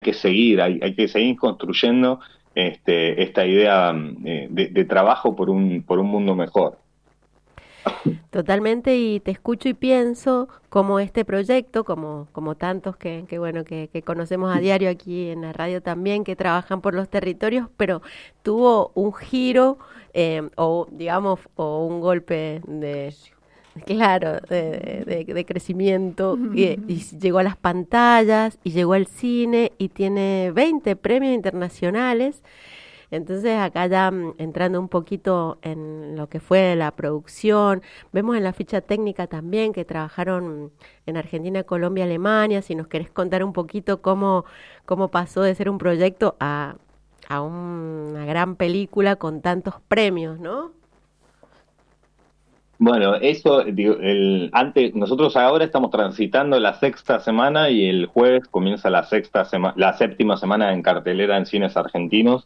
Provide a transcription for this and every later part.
que seguir, hay que seguir construyendo esta idea de trabajo por un mundo mejor. Totalmente, y te escucho y pienso como este proyecto, como tantos bueno, que conocemos a diario aquí en la radio también, que trabajan por los territorios, pero tuvo un giro, o digamos, o un golpe de, claro, de crecimiento, y llegó a las pantallas, y llegó al cine, y tiene 20 premios internacionales. Entonces acá ya entrando un poquito en lo que fue la producción, vemos en la ficha técnica también que trabajaron en Argentina, Colombia, Alemania. Si nos querés contar un poquito cómo pasó de ser un proyecto a una gran película con tantos premios, ¿no? Bueno, eso, digo, antes, nosotros ahora estamos transitando la sexta semana y el jueves comienza la séptima semana en cartelera en cines argentinos.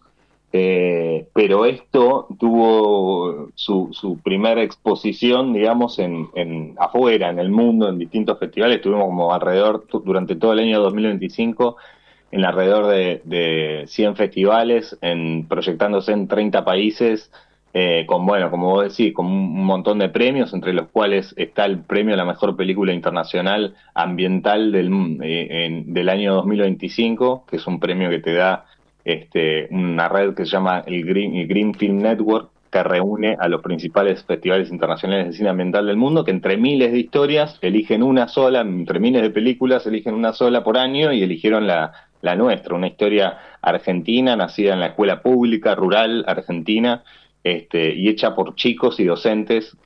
Pero esto tuvo su primera exposición, digamos, afuera, en el mundo, en distintos festivales. Estuvimos como alrededor, durante todo el año 2025, en alrededor de 100 festivales, proyectándose en 30 países, bueno, como vos decís, con un montón de premios, entre los cuales está el premio a la mejor película internacional ambiental del año 2025, que es un premio que te da una red que se llama el Green Film Network, que reúne a los principales festivales internacionales de cine ambiental del mundo, que entre miles de historias eligen una sola, entre miles de películas eligen una sola por año, y eligieron la nuestra, una historia argentina, nacida en la escuela pública, rural, argentina, y hecha por chicos y docentes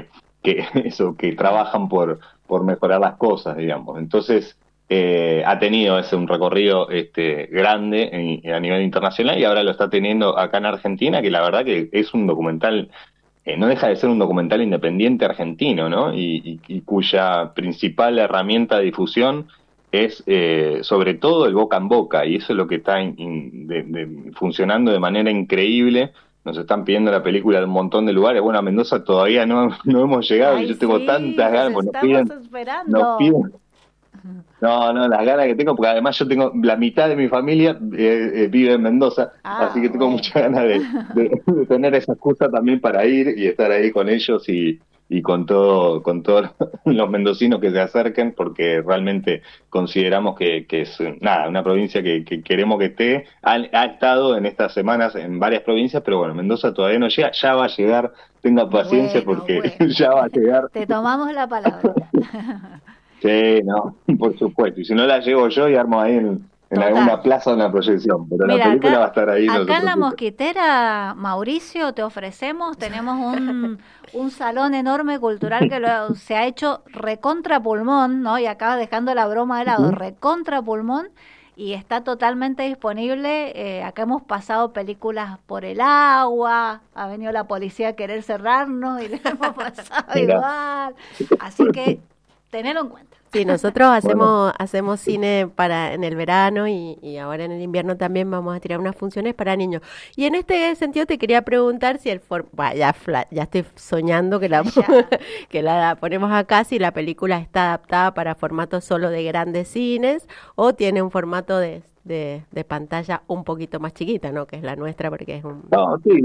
que trabajan por mejorar las cosas, digamos. Entonces, ha tenido un recorrido grande a nivel internacional, y ahora lo está teniendo acá en Argentina, que la verdad que es un documental, no deja de ser un documental independiente argentino, ¿no? Y cuya principal herramienta de difusión es sobre todo el boca en boca, y eso es lo que está funcionando de manera increíble. Nos están pidiendo la película de un montón de lugares. Bueno, a Mendoza todavía no hemos llegado, y Ay, yo tengo sí, tantas los ganas, pues estamos nos esperando. piden. No, no, las ganas que tengo, porque además yo tengo la mitad de mi familia vive en Mendoza, así Ah, que tengo bueno. muchas ganas de tener esa excusa también para ir y estar ahí con ellos y con todos los mendocinos que se acerquen, porque realmente consideramos que es nada, una provincia que queremos que esté. Ha estado en estas semanas en varias provincias, pero bueno, Mendoza todavía no llega, ya va a llegar, tenga paciencia Bueno, porque bueno. ya va a llegar. Te tomamos la palabra. Sí, no, por supuesto. Y si no la llevo yo y armo ahí en Total. alguna plaza una proyección, pero la Mira, película va a estar ahí, no se acá en La preocupe. Mosquitera, Mauricio, te ofrecemos, tenemos un salón enorme cultural que se ha hecho recontra pulmón, ¿no? Y acá dejando la broma de lado, Ujú. recontra pulmón, y está totalmente disponible. Acá hemos pasado películas por el agua, ha venido la policía a querer cerrarnos y le hemos pasado Mira, igual. Así que tenelo en cuenta. Sí, nosotros bueno, hacemos cine para en el verano, y ahora en el invierno también vamos a tirar unas funciones para niños. Y en este sentido te quería preguntar si ya estoy soñando que Flashá. que la ponemos acá, si la película está adaptada para formato solo de grandes cines o tiene un formato de pantalla un poquito más chiquita, ¿no? Que es la nuestra, porque es un... no, sí,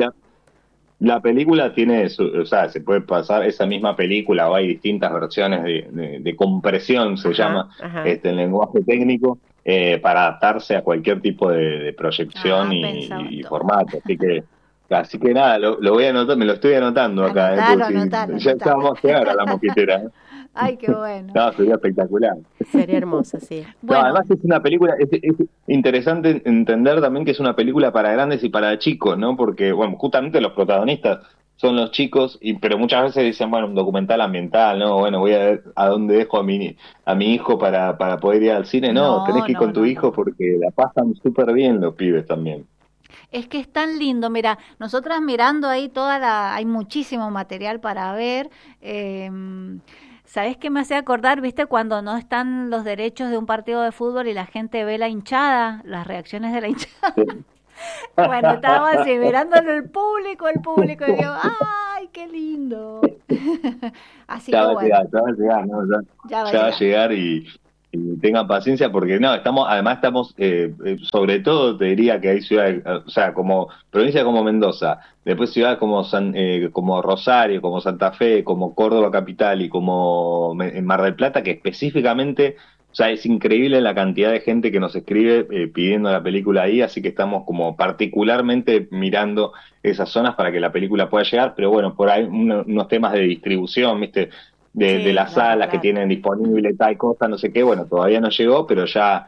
la película tiene o sea, se puede pasar esa misma película, o hay distintas versiones de compresión, se Ajá, llama ajá. en lenguaje técnico, para adaptarse a cualquier tipo de proyección Ah, pensaba en y todo. formato. Así que nada, lo voy a anotar, me lo estoy anotando acá, Anotalo, porque si anotalo, ya anotalo. vamos a llegar a la mosquitera, ¿eh? Ay, qué bueno. No, sería espectacular. Sería hermoso, sí. No, Bueno, además es una película, es interesante entender también que es una película para grandes y para chicos, ¿no? Porque, bueno, justamente los protagonistas son los chicos, pero muchas veces dicen, bueno, un documental ambiental, ¿no? Bueno, voy a ver a dónde dejo a mi hijo para poder ir al cine. No, tenés no, que ir no, con tu no, hijo no. porque la pasan súper bien los pibes también. Es que es tan lindo. Mira, nosotras mirando ahí hay muchísimo material para ver. Eh, ¿Sabés qué me hace acordar? ¿Viste cuando no están los derechos de un partido de fútbol y la gente ve la hinchada, las reacciones de la hinchada? Bueno, estábamos así mirándolo el público, y digo, ¡ay, qué lindo! Así que bueno, Ya va a llegar, ¿no? ya va a Ya va a llegar. llegar y tengan paciencia porque no, además estamos, sobre todo te diría que hay ciudades, o sea, como provincia como Mendoza, después ciudades como como Rosario, como Santa Fe, como Córdoba capital y como Mar del Plata, que específicamente, o sea, es increíble la cantidad de gente que nos escribe pidiendo la película ahí, así que estamos como particularmente mirando esas zonas para que la película pueda llegar, pero bueno, por ahí unos temas de distribución, ¿viste? De Sí, las claro, salas que claro. tienen disponible tal cosa, no sé qué, bueno, todavía no llegó, pero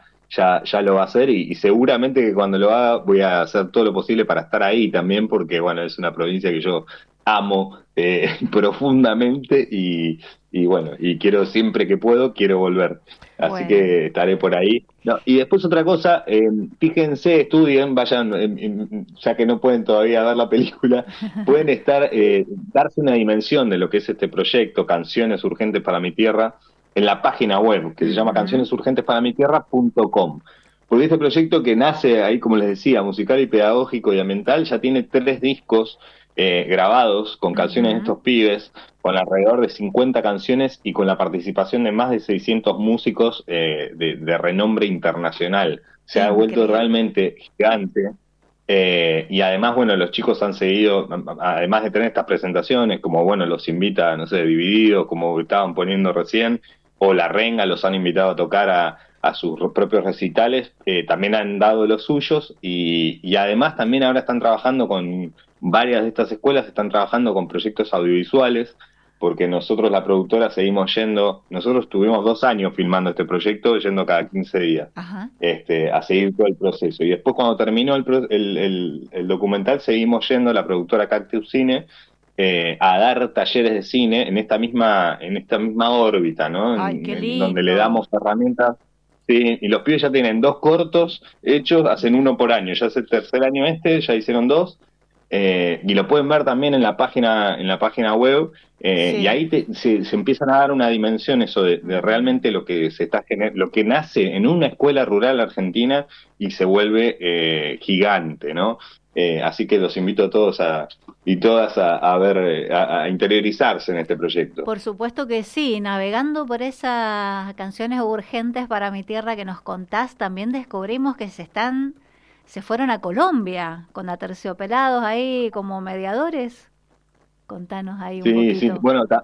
ya lo va a hacer y seguramente que cuando lo haga voy a hacer todo lo posible para estar ahí también, porque bueno, es una provincia que yo amo profundamente y bueno, y quiero siempre que puedo, quiero volver. Así Bueno, que estaré por ahí. No, y después otra cosa, fíjense, estudien, vayan, ya que no pueden todavía ver la película, pueden darse una dimensión de lo que es este proyecto, Canciones Urgentes para mi Tierra, en la página web, que se llama ujú, cancionesurgentesparamiterra.com. Porque este proyecto que nace ahí, como les decía, musical y pedagógico y ambiental, ya tiene 3 discos grabados con canciones de ujú. estos pibes, con alrededor de 50 canciones y con la participación de más de 600 músicos de renombre internacional. Se ha vuelto Increíble. realmente gigante. Y además, bueno, los chicos han seguido, además de tener estas presentaciones, como bueno, los invita, no sé, Divididos, como estaban poniendo recién, o La Renga los han invitado a tocar a sus propios recitales, también han dado los suyos y además también ahora están trabajando con varias de estas escuelas, están trabajando con proyectos audiovisuales, porque nosotros, la productora, seguimos yendo, nosotros tuvimos 2 años filmando este proyecto, yendo cada 15 días Ajá. a seguir todo el proceso. Y después cuando terminó el documental, seguimos yendo a la productora Cactus Cine a dar talleres de cine en esta misma órbita, ¿no? Ay, qué En donde le lindo. damos herramientas. Sí, y los pibes ya tienen 2 cortos hechos, hacen uno por año, ya es el tercer año ya hicieron 2, y lo pueden ver también en la página web, y Sí. ahí se empiezan a dar una dimensión eso de Ujú. realmente lo que lo que nace en una escuela rural argentina y se vuelve gigante, ¿no? Así que los invito a todos y todas a ver, a interiorizarse en este proyecto. Por supuesto que sí, navegando por esas canciones urgentes para mi tierra que nos contás, también descubrimos que se fueron a Colombia con Aterciopelados ahí como mediadores. Contanos ahí un Sí, sí, poquito. bueno,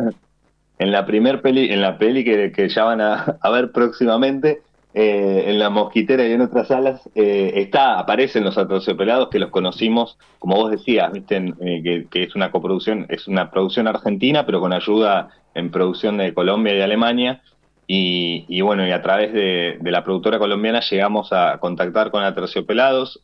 en la peli que ya van a ver próximamente, en La Mosquitera y en otras salas, aparecen los Aterciopelados que los conocimos, como vos decías, viste, que es una coproducción, es una producción argentina, pero con ayuda en producción de Colombia y de Alemania. Y bueno, y a través de la productora colombiana llegamos a contactar con Aterciopelados,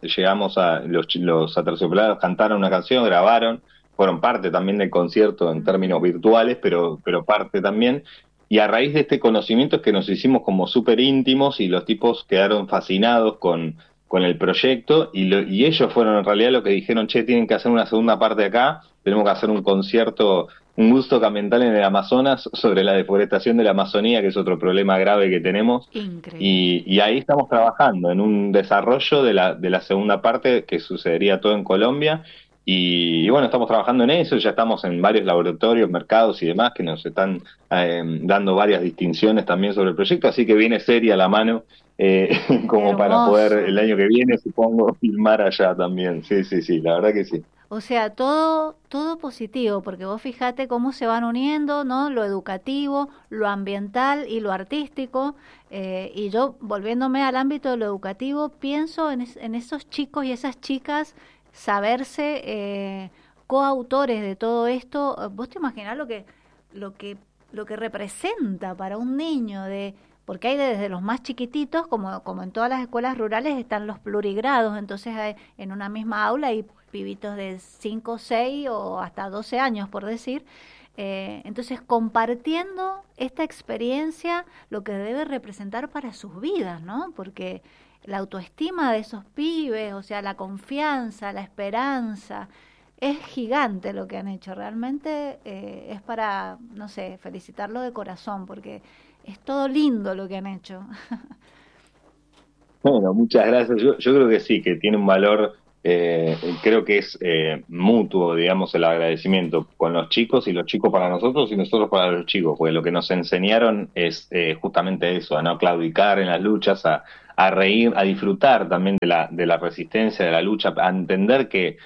los Aterciopelados cantaron una canción, grabaron, fueron parte también del concierto en términos Ujú. virtuales, pero parte también. Y a raíz de este conocimiento es que nos hicimos como súper íntimos y los tipos quedaron fascinados con el proyecto y ellos fueron en realidad los que dijeron, che, tienen que hacer una segunda parte acá, tenemos que hacer un concierto, un gusto ambiental en el Amazonas sobre la deforestación de la Amazonía, que es otro problema grave que tenemos. Increíble. Y ahí estamos trabajando en un desarrollo de la segunda parte que sucedería todo en Colombia y bueno, estamos trabajando en eso, ya estamos en varios laboratorios, mercados y demás que nos están dando varias distinciones también sobre el proyecto, así que viene seria la mano eh, Qué como para poder hermoso. el año que viene, supongo, filmar allá también. Sí, sí, sí, la verdad que sí. O sea, todo positivo, porque vos fijate cómo se van uniendo, ¿no? Lo educativo, lo ambiental y lo artístico. Y yo, volviéndome al ámbito de lo educativo, pienso en esos chicos y esas chicas saberse coautores de todo esto. ¿Vos te imaginás lo que, lo que representa para un niño de porque hay desde los más chiquititos, como en todas las escuelas rurales, están los plurigrados, entonces en una misma aula hay pibitos de 5, 6 o hasta 12 años, por decir. Entonces, compartiendo esta experiencia, lo que debe representar para sus vidas, ¿no? Porque la autoestima de esos pibes, o sea, la confianza, la esperanza, es gigante lo que han hecho. Realmente es para, no sé, felicitarlo de corazón, porque es todo lindo lo que han hecho. Bueno, muchas gracias. Yo creo que sí, que tiene un valor creo que es mutuo, digamos, el agradecimiento con los chicos y los chicos para nosotros y nosotros para los chicos, porque lo que nos enseñaron es justamente eso, a no claudicar en las luchas, a reír, a disfrutar también de la resistencia, de la lucha, a entender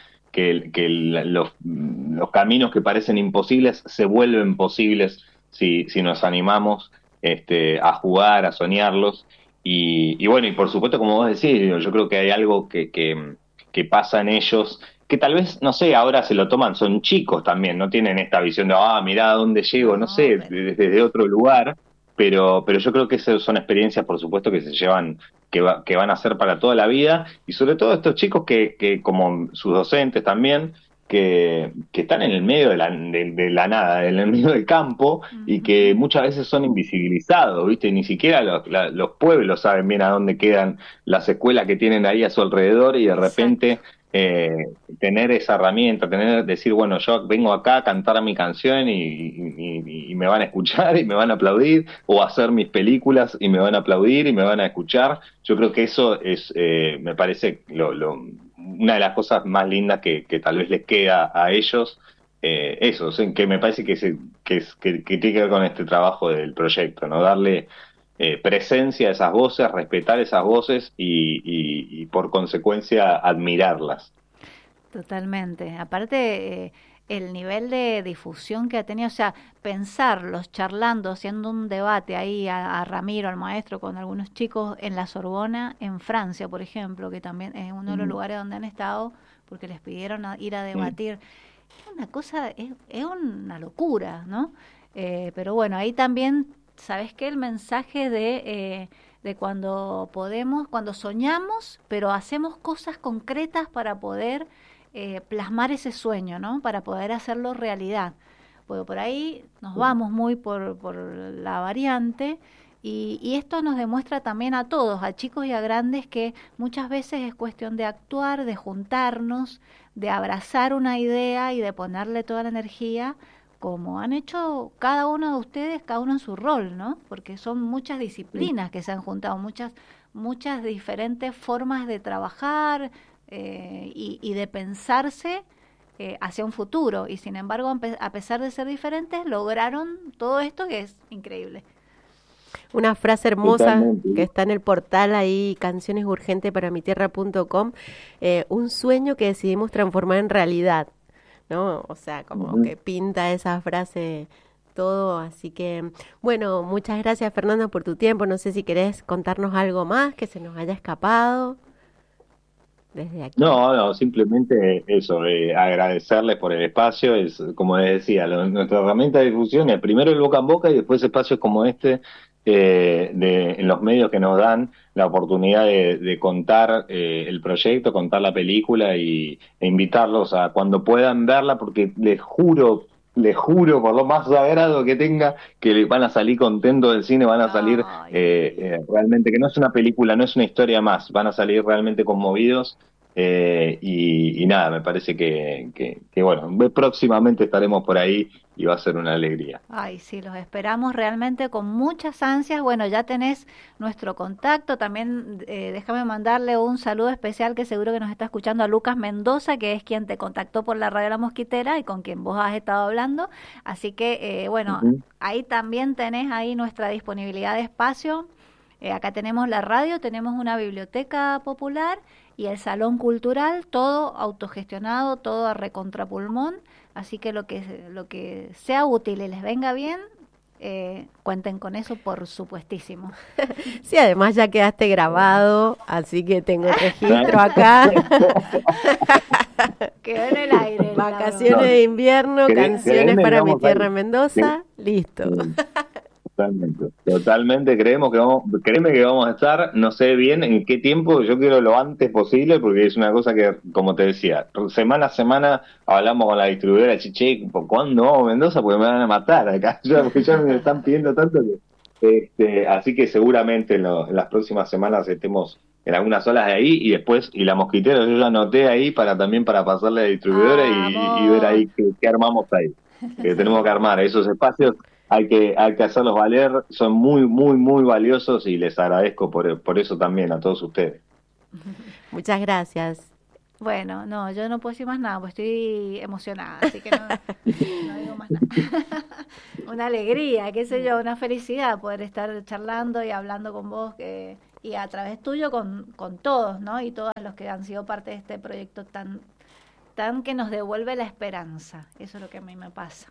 que los caminos que parecen imposibles se vuelven posibles si nos animamos a jugar, a soñarlos. Y bueno, y por supuesto, como vos decís, yo creo que hay algo que pasa en ellos, que tal vez, no sé, ahora se lo toman, son chicos también, no tienen esta visión de, mirá a dónde llego, no sé, desde otro lugar, pero yo creo que esas son experiencias, por supuesto, que se llevan, que van a ser para toda la vida, y sobre todo estos chicos que como sus docentes también, que están en el medio de la nada, en el medio del campo, y que muchas veces son invisibilizados, ¿viste? Ni siquiera los pueblos saben bien a dónde quedan las escuelas que tienen ahí a su alrededor, y de repente tener esa herramienta, decir, bueno, yo vengo acá a cantar mi canción y me van a escuchar y me van a aplaudir, o hacer mis películas y me van a aplaudir y me van a escuchar. Yo creo que eso es, me parece una de las cosas más lindas que tal vez les queda a ellos, eso, o sea, que me parece que tiene que ver con este trabajo del proyecto, ¿no? Darle presencia a esas voces, respetar esas voces y por consecuencia admirarlas. Totalmente. Aparte, el nivel de difusión que ha tenido, o sea, pensarlos charlando, haciendo un debate ahí a Ramiro, al maestro, con algunos chicos en la Sorbona, en Francia, por ejemplo, que también es uno de los lugares donde han estado, porque les pidieron ir a debatir. Es una cosa, es una locura, ¿no? Pero bueno, ahí también, ¿sabes qué? El mensaje de cuando podemos, cuando soñamos, pero hacemos cosas concretas para poder plasmar ese sueño, ¿no? Para poder hacerlo realidad. Porque por ahí nos vamos muy por la variante y esto nos demuestra también a todos, a chicos y a grandes, que muchas veces es cuestión de actuar, de juntarnos, de abrazar una idea y de ponerle toda la energía, como han hecho cada uno de ustedes, cada uno en su rol, ¿no? Porque son muchas disciplinas que se han juntado, muchas diferentes formas de trabajar y de pensarse hacia un futuro. Y sin embargo, a pesar de ser diferentes, lograron todo esto que es increíble. Una frase hermosa que está en el portal ahí, cancionesurgentesparammitierra.com, un sueño que decidimos transformar en realidad, ¿no? O sea, como que pinta esa frase todo, así que, bueno, muchas gracias, Fernando, por tu tiempo. No sé si querés contarnos algo más que se nos haya escapado desde aquí. No, simplemente eso, agradecerles por el espacio, es como les decía, nuestra herramienta de difusión es primero el boca en boca y después espacios como este, en los medios que nos dan la oportunidad de contar el proyecto, contar la película e invitarlos a cuando puedan verla, porque les juro por lo más sagrado que tenga, que van a salir contentos del cine, van a salir realmente, que no es una película, no es una historia más, van a salir realmente conmovidos. Y nada, me parece que bueno, próximamente estaremos por ahí y va a ser una alegría. Ay, sí, los esperamos realmente con muchas ansias. Bueno, ya tenés nuestro contacto. También déjame mandarle un saludo especial que seguro que nos está escuchando a Lucas Mendoza, que es quien te contactó por la Radio La Mosquitera y con quien vos has estado hablando. Así que, bueno, ahí también tenés ahí nuestra disponibilidad de espacio. Acá tenemos la radio, tenemos una biblioteca popular y el salón cultural, todo autogestionado, todo a recontrapulmón. Así que lo que sea útil y les venga bien, cuenten con eso, por supuestísimo. Sí, además ya quedaste grabado, así que tengo registro acá. Quedó en el aire. Vacaciones de invierno, canciones para mi tierra Mendoza, listo. Totalmente, créeme que vamos a estar, no sé bien en qué tiempo, yo quiero lo antes posible, porque es una cosa que, como te decía, semana a semana hablamos con la distribuidora, che, ¿cuándo vamos a Mendoza? Porque me van a matar acá, porque ya me están pidiendo tanto que, así que seguramente en las próximas semanas estemos en algunas olas de ahí, y después, y la Mosquitera, yo ya anoté ahí para pasarle a la distribuidora y ver ahí qué armamos ahí, que tenemos que armar esos espacios. Hay que hacerlos valer, son muy, muy, muy valiosos y les agradezco por eso también a todos ustedes. Muchas gracias. Bueno, no, yo no puedo decir más nada, pues estoy emocionada, así que no digo más nada. Una alegría, qué sé yo, una felicidad poder estar charlando y hablando con vos y a través tuyo con todos, ¿no? Y todos los que han sido parte de este proyecto tan que nos devuelve la esperanza. Eso es lo que a mí me pasa.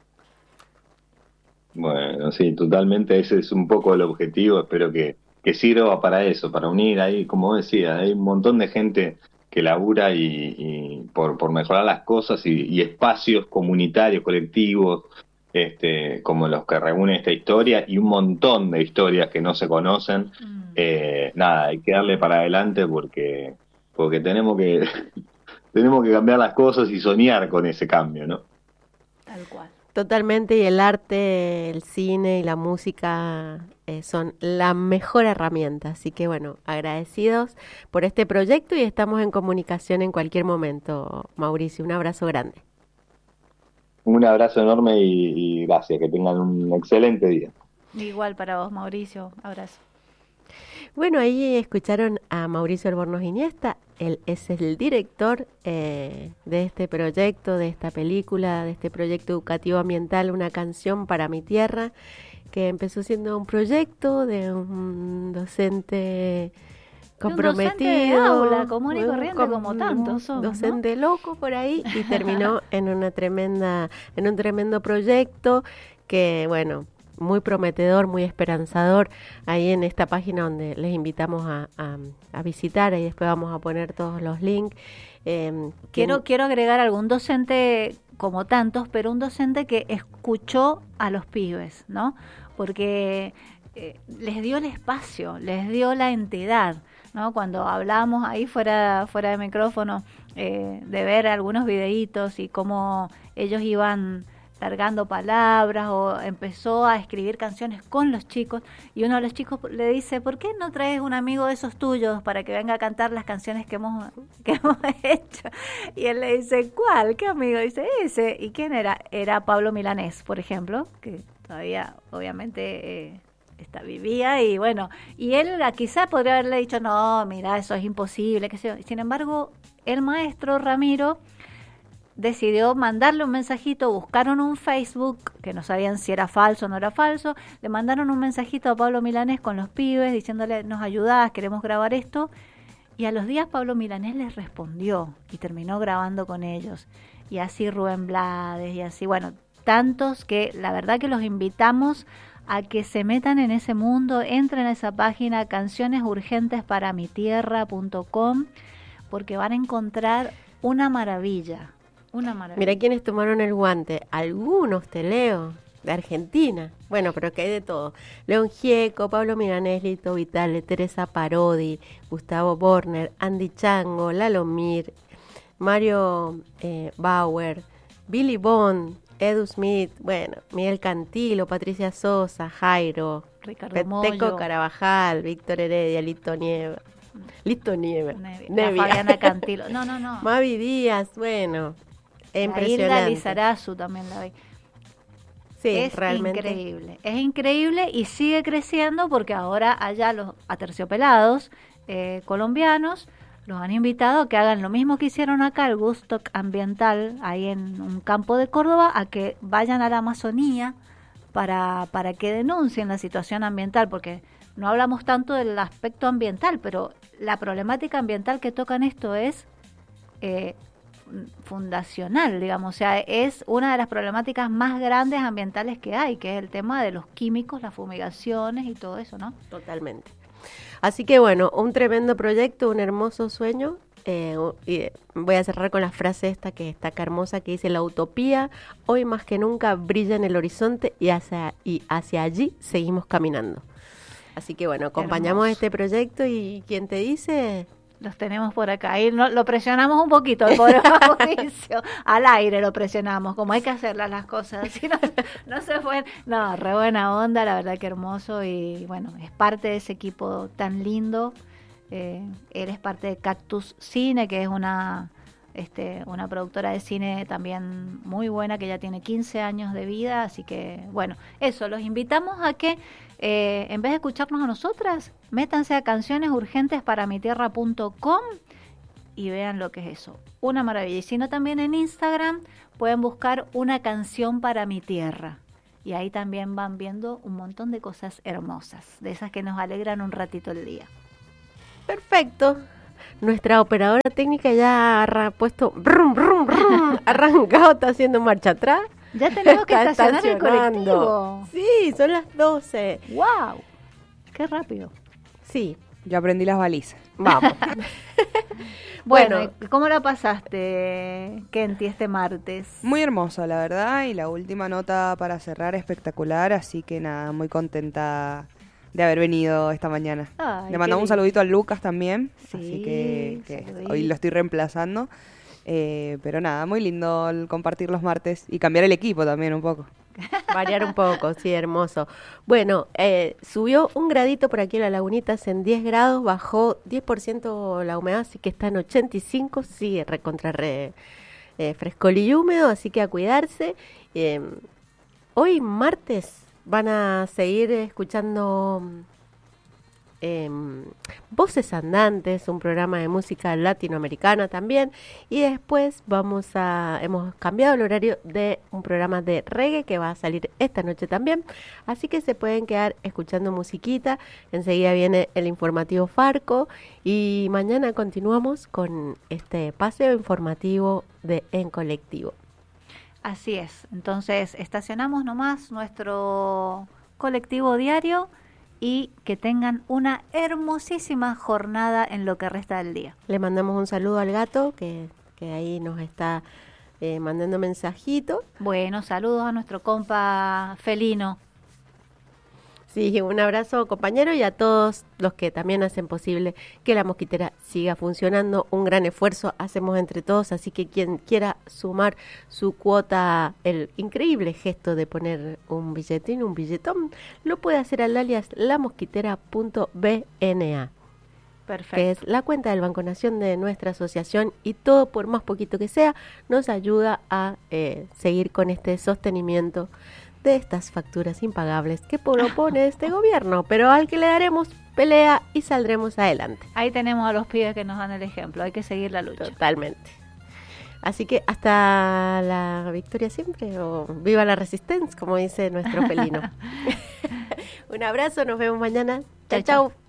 Bueno, sí, totalmente, ese es un poco el objetivo, espero que sirva para eso, para unir ahí, como decía, hay un montón de gente que labura y por mejorar las cosas y espacios comunitarios, colectivos, como los que reúnen esta historia y un montón de historias que no se conocen. Nada, hay que darle para adelante porque tenemos que, tenemos que cambiar las cosas y soñar con ese cambio, ¿no? Tal cual. Totalmente, y el arte, el cine y la música son la mejor herramienta. Así que bueno, agradecidos por este proyecto y estamos en comunicación en cualquier momento, Mauricio. Un abrazo grande. Un abrazo enorme y gracias, que tengan un excelente día. Igual para vos, Mauricio. Abrazo. Bueno, ahí escucharon a Mauricio Albornoz Iniesta. Él es el director de este proyecto, de esta película, de este proyecto educativo ambiental, Una canción para mi tierra, que empezó siendo un proyecto de un docente comprometido, un docente de aula, común y corriente, como tantos somos, docente loco por ahí, y terminó en un tremendo proyecto que, bueno, muy prometedor, muy esperanzador, ahí en esta página donde les invitamos a visitar, ahí después vamos a poner todos los links. Quiero agregar algún docente como tantos, pero un docente que escuchó a los pibes, ¿no? Porque les dio el espacio, les dio la entidad, ¿no? Cuando hablábamos ahí fuera de micrófono, de ver algunos videitos y cómo ellos iban largando palabras o empezó a escribir canciones con los chicos y uno de los chicos le dice, ¿por qué no traes un amigo de esos tuyos para que venga a cantar las canciones que hemos hecho? Y él le dice, ¿cuál? ¿Qué amigo? Dice, ese. ¿Y quién era? Era Pablo Milanés, por ejemplo, que todavía obviamente vivía y bueno, y él quizá podría haberle dicho, no, mira, eso es imposible, qué sé yo. Sin embargo, el maestro Ramiro decidió mandarle un mensajito, buscaron un Facebook, que no sabían si era falso o no era falso, le mandaron un mensajito a Pablo Milanés con los pibes, diciéndole, nos ayudás, queremos grabar esto, y a los días Pablo Milanés les respondió, y terminó grabando con ellos, y así Rubén Blades, y así, bueno, tantos que la verdad que los invitamos a que se metan en ese mundo, entren a esa página, cancionesurgentesparamitierra.com, porque van a encontrar una maravilla. Mira quiénes tomaron el guante. Algunos te leo, de Argentina. Bueno, pero que hay de todo. León Gieco, Pablo Milanés, Lito Vitale, Teresa Parodi, Gustavo Borner, Andy Chango, Lalo Mir, Mario Bauer, Billy Bond, Edu Smith, bueno, Miguel Cantilo, Patricia Sosa, Jairo, Ricardo Peteco Mollo, Carabajal, Víctor Heredia, Lito Nieve, Fabiana Cantilo, no. Mavi Díaz, bueno, impresionante. Hilda Lizarazu también la vi. Sí, es realmente es increíble y sigue creciendo porque ahora allá los aterciopelados colombianos los han invitado a que hagan lo mismo que hicieron acá, el Woodstock ambiental, ahí en un campo de Córdoba, a que vayan a la Amazonía para que denuncien la situación ambiental, porque no hablamos tanto del aspecto ambiental, pero la problemática ambiental que tocan esto es fundacional, digamos, o sea, es una de las problemáticas más grandes ambientales que hay, que es el tema de los químicos, las fumigaciones y todo eso, ¿no? Totalmente. Así que bueno, un tremendo proyecto, un hermoso sueño. Y voy a cerrar con la frase esta que está acá hermosa, que dice: la utopía hoy más que nunca brilla en el horizonte y hacia allí seguimos caminando. Así que bueno, acompañamos este proyecto y quien te dice... Los tenemos por acá. Ahí lo presionamos un poquito, el pobre Mauricio. Al aire lo presionamos, como hay que hacerlas las cosas. Si no se fue. No, re buena onda, la verdad que hermoso. Y bueno, es parte de ese equipo tan lindo. Él es parte de Cactus Cine, que es una productora de cine también muy buena, que ya tiene 15 años de vida. Así que, bueno, eso, los invitamos a que en vez de escucharnos a nosotras, métanse a cancionesurgentesparamitierra.com y vean lo que es eso. Una maravilla. Y si no, también en Instagram pueden buscar Una canción para mi tierra. Y ahí también van viendo un montón de cosas hermosas, de esas que nos alegran un ratito el día. Perfecto. Nuestra operadora técnica ya ha puesto brum, brum, brum, arrancado, está haciendo marcha atrás. Ya tenemos que Está estacionar el estacionando. colectivo. Sí, son las 12. ¡Wow! ¡Qué rápido! Sí, Yo aprendí las balizas. vamos. Bueno, ¿y cómo la pasaste, Kenty, este martes? Muy hermoso, la verdad, y la última nota para cerrar espectacular, así que nada, muy contenta de haber venido esta mañana. Ay, Le mandamos un qué saludito a Lucas también, Sí, así que saludito. hoy lo estoy reemplazando. Pero nada, muy lindo el compartir los martes y cambiar el equipo también un poco. Variar un poco, sí, hermoso. Bueno, subió un gradito por aquí en la Lagunitas en 10 grados, bajó 10% la humedad, así que está en 85, sigue frescol y húmedo, así que a cuidarse. Hoy martes van a seguir escuchando Voces Andantes, un programa de música latinoamericana también, y después hemos cambiado el horario de un programa de reggae que va a salir esta noche también, así que se pueden quedar escuchando musiquita. Enseguida viene el informativo Farco y mañana continuamos con este paseo informativo de En Colectivo. Así es. Entonces, estacionamos nomás nuestro colectivo diario y que tengan una hermosísima jornada en lo que resta del día. Le mandamos un saludo al gato que ahí nos está mandando mensajito. Bueno, saludos a nuestro compa felino. Sí, un abrazo, compañero, y a todos los que también hacen posible que la mosquitera siga funcionando. Un gran esfuerzo hacemos entre todos, así que quien quiera sumar su cuota, el increíble gesto de poner un billetín, un billetón, lo puede hacer al alias lamosquitera.bna, Perfecto. que es la cuenta del Banco Nación de nuestra asociación, y todo, por más poquito que sea, nos ayuda a seguir con este sostenimiento de estas facturas impagables que propone este gobierno, pero al que le daremos pelea y saldremos adelante. Ahí tenemos a los pibes que nos dan el ejemplo. Hay que seguir la lucha. Totalmente. Así que hasta la victoria siempre, o viva la resistencia, como dice nuestro felino. Un abrazo, nos vemos mañana. Chau, chau.